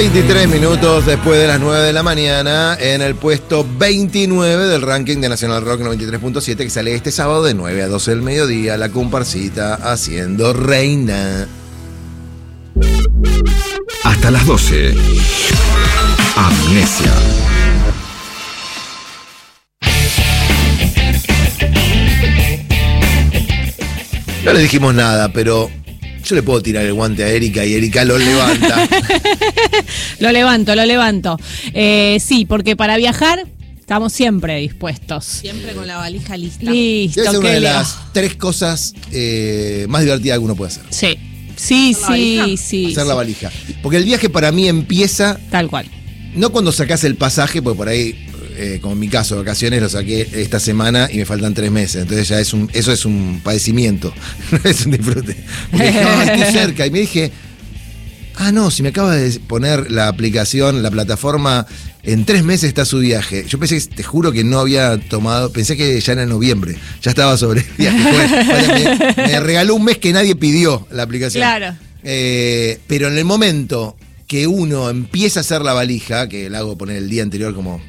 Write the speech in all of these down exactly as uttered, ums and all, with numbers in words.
veintitrés minutos después de las nueve de la mañana, en el puesto veintinueve del ranking de Nacional Rock noventa y tres punto siete, que sale este sábado de nueve a doce del mediodía, la comparsita Haciendo Reina. Hasta las doce. Amnesia. No le dijimos nada, pero yo le puedo tirar el guante a Erika y Erika lo levanta. Lo levanto, lo levanto. Eh, sí, porque para viajar estamos siempre dispuestos. Siempre con la valija lista. Listo. Debe ser una de Leo. las tres cosas eh, más divertidas que uno puede hacer. Sí, sí, ¿Hacer la sí, valija? sí. Hacer sí. la valija. Porque el viaje para mí empieza, Tal cual. no cuando sacás el pasaje, porque por ahí, eh, como en mi caso, vacaciones lo saqué esta semana y me faltan tres meses. Entonces ya es un, eso es un padecimiento, no es un disfrute. Porque dije, "Ah, estoy cerca". Y me dije, ah, no, si me acaba de poner la aplicación, la plataforma, en tres meses está su viaje. Yo pensé, te juro que no había tomado, pensé que ya era en noviembre, ya estaba sobre el viaje. Bueno, bueno, me, me regaló un mes que nadie pidió la aplicación. Claro. Eh, pero en el momento que uno empieza a hacer la valija, que la hago poner el día anterior como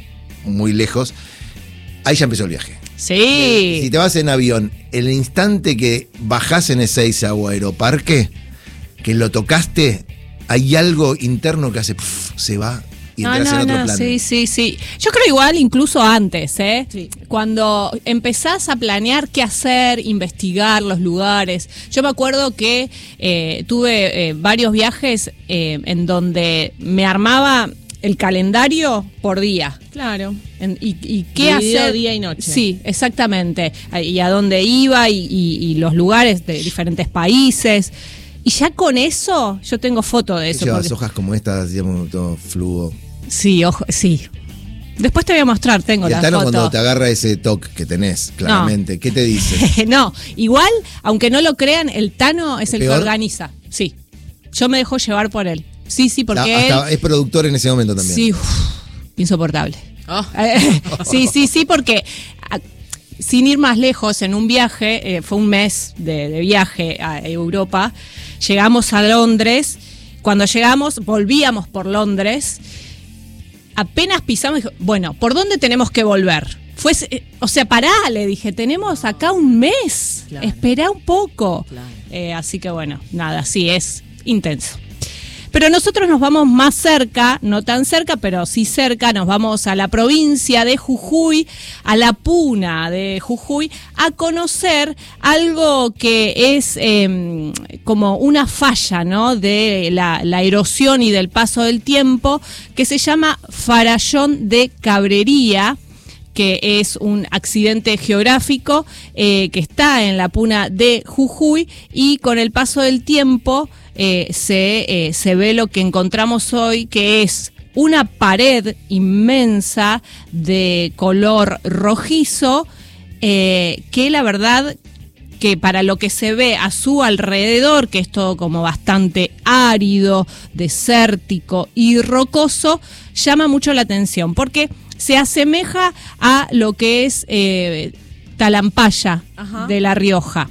muy lejos, ahí ya empezó el viaje. Sí. Si te vas en avión, el instante que bajás en Ezeiza o Aeroparque, que lo tocaste, hay algo interno que hace, puf, se va y No, entras no, en otro no, plano. sí, sí, sí. Yo creo igual incluso antes, ¿eh? Sí. Cuando empezás a planear qué hacer, investigar los lugares. Yo me acuerdo que eh, tuve eh, varios viajes eh, en donde me armaba el calendario por día. Claro. En- y, y qué Dividido hacer. día y noche. Sí, exactamente. Y a dónde iba y, y- y los lugares de diferentes países. Y ya con eso, yo tengo foto de eso. Llevas porque- hojas como estas, digamos, todo fluo. Sí, ojo, sí. Después te voy a mostrar, tengo Y la el Tano, foto. cuando te agarra ese toque que tenés, claramente, ¿qué te dice? No, igual, aunque no lo crean, el Tano es el ¿Peor? que organiza. Sí. Yo me dejo llevar por él. Sí, sí, porque Ah, él. hasta es productor en ese momento también. Sí, uf, insoportable. Oh. Eh, sí, sí, sí, porque a- sin ir más lejos, en un viaje, eh, fue un mes de, de viaje a Europa, llegamos a Londres. Cuando llegamos, volvíamos por Londres. Apenas pisamos, dijo, bueno, ¿por dónde tenemos que volver? Fue, eh, o sea, pará, le dije, tenemos acá un mes, Claro. esperá un poco. Claro. Eh, así que bueno, nada, sí, es intenso. Pero nosotros nos vamos más cerca, no tan cerca, pero sí cerca, nos vamos a la provincia de Jujuy, a la Puna de Jujuy, a conocer algo que es eh, como una falla, ¿no?, de la, la erosión y del paso del tiempo, que se llama Farallón de Cabrería, que es un accidente geográfico eh, que está en la Puna de Jujuy, y con el paso del tiempo eh, se, eh, se ve lo que encontramos hoy, que es una pared inmensa de color rojizo, eh, que la verdad que para lo que se ve a su alrededor, que es todo como bastante árido, desértico y rocoso, llama mucho la atención, porque se asemeja a lo que es eh, Talampaya, Ajá. de La Rioja.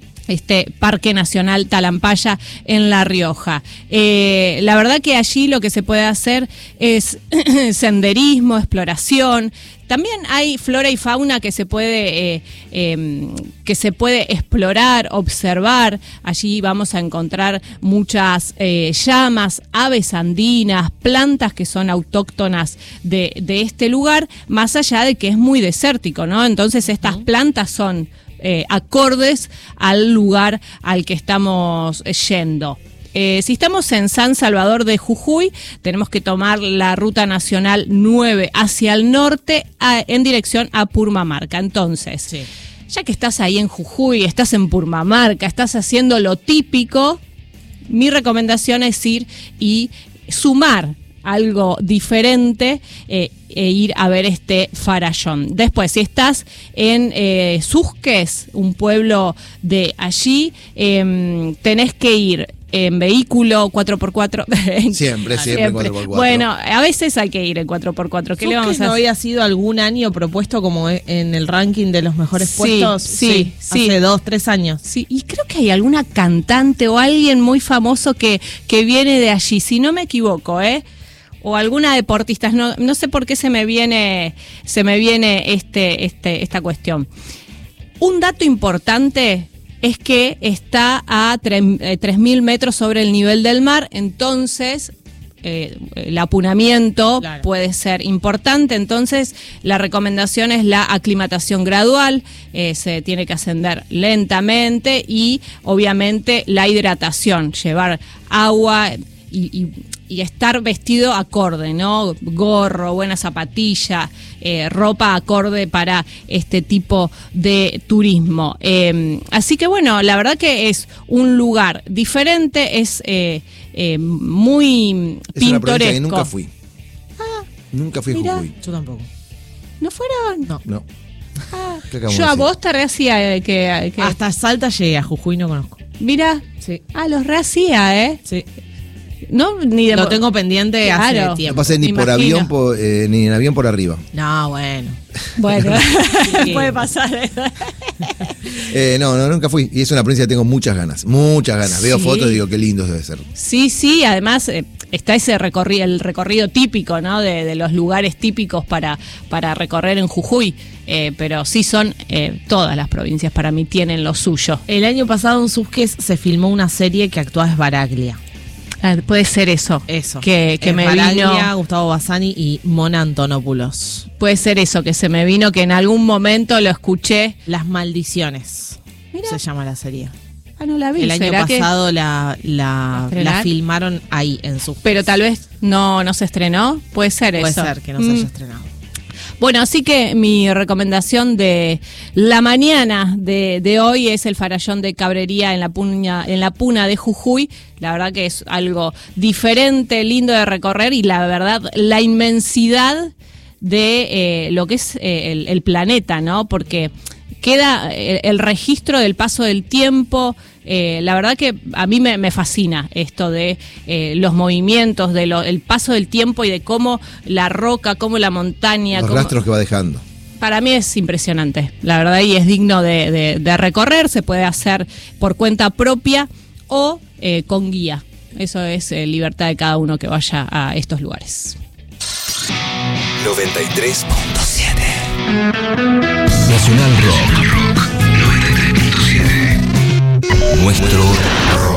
Este Parque Nacional Talampaya en La Rioja. Eh, la verdad que allí lo que se puede hacer es senderismo, exploración. También hay flora y fauna que se puede eh, eh, que se puede explorar, observar. Allí vamos a encontrar muchas eh, llamas, aves andinas, plantas que son autóctonas de, de este lugar, más allá de que es muy desértico, ¿no? Entonces estas plantas son Eh, acordes al lugar al que estamos yendo. Eh, si estamos en San Salvador de Jujuy, tenemos que tomar la ruta nacional nueve hacia el norte a, en dirección a Purmamarca. Entonces, Sí. ya que estás ahí en Jujuy, estás en Purmamarca, estás haciendo lo típico, mi recomendación es ir y sumar algo diferente eh, e ir a ver este farallón. Después, si estás en eh, Susques, un pueblo de allí, eh, tenés que ir en vehículo cuatro por cuatro. Siempre, siempre cuatro por cuatro. Bueno, a veces hay que ir en cuatro por cuatro. ¿Qué le vamos a hacer? ¿No había sido algún año propuesto como en el ranking de los mejores Sí, puestos? sí, sí. Hace dos, tres años. Sí, y creo que hay alguna cantante o alguien muy famoso que, que viene de allí, si no me equivoco, ¿eh? O alguna deportista, no, no sé por qué se me viene, se me viene este, este, esta cuestión. Un dato importante es que está a tres mil metros sobre el nivel del mar, entonces eh, el apunamiento claro. puede ser importante, entonces la recomendación es la aclimatación gradual, eh, se tiene que ascender lentamente y obviamente la hidratación, llevar agua y, y y estar vestido acorde, ¿no? Gorro, buena zapatilla, eh, ropa acorde para este tipo de turismo. Eh, así que bueno, la verdad que es un lugar diferente, es eh, eh, muy es pintoresco. Una provincia que nunca fui. Ah, nunca fui mira. a Jujuy. Yo tampoco. ¿No fueron? No. No. Ah, ¿Qué yo a vos te rehacía eh, que, que... Hasta Salta llegué, a Jujuy no conozco. Mira. Sí. Ah, los rehacía, ¿eh? Sí. No, ni de Lo tengo pendiente claro. hace tiempo. No pasé ni Me por imagino. avión por, eh, ni en avión por arriba. No, bueno. Bueno, Sí. puede pasar eso. Eh, no, no, nunca fui. Y es una provincia que tengo muchas ganas, muchas ganas. Veo Sí. fotos y digo, qué lindo debe ser. Sí, sí, además eh, está ese recorrido, el recorrido típico, ¿no? De, de los lugares típicos para, para recorrer en Jujuy. Eh, pero sí son, eh, todas las provincias para mí tienen lo suyo. El año pasado en Susques se filmó una serie que actuaba Esbaraglia. Ah, puede ser eso. Eso. Que, que me Esbaraglia, vino. Gustavo Bassani y Mona Antonopoulos. Puede ser eso, que se me vino, que en algún momento lo escuché. Las Maldiciones. Mirá. Se llama la serie. Ah, no la vi. El año ¿será que- pasado la, la, ¿Estrenar? la filmaron ahí en Susques. Pero tal vez no, no se estrenó. Puede ser Puede eso. ser que no se Mm. haya estrenado. Bueno, así que mi recomendación de la mañana de, de hoy es el farallón de Cabrería en la, puña, en la Puna de Jujuy. La verdad que es algo diferente, lindo de recorrer y la verdad, la inmensidad de eh, lo que es eh, el, el planeta, ¿no? Porque queda el, el registro del paso del tiempo. Eh, la verdad que a mí me, me fascina esto de eh, los movimientos, de lo, el paso del tiempo y de cómo la roca, cómo la montaña... Los cómo... rastros que va dejando. Para mí es impresionante, la verdad, y es digno de, de, de recorrer. Se puede hacer por cuenta propia o eh, con guía. Eso es eh, libertad de cada uno que vaya a estos lugares. noventa y tres punto siete Nacional Rock. noventa y tres punto siete Nuestro rock.